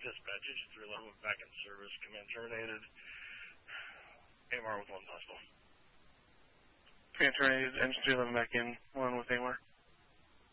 Dispatch, Engine 311 back in service. Command terminated. AMR with 1 possible. Command terminated. Engine 311 back in. 1 with AMR.